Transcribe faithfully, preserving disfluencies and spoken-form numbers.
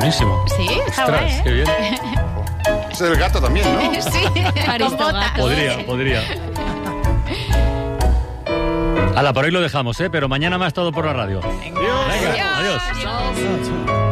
buenísimo. Sí, está Ostras, guay, ¿eh? qué bien. Es el gato también, ¿no? Sí, con botas. Podría, podría. Hala, por hoy lo dejamos, ¿eh? Pero mañana más todo por la radio. Venga. Venga, adiós. Adiós.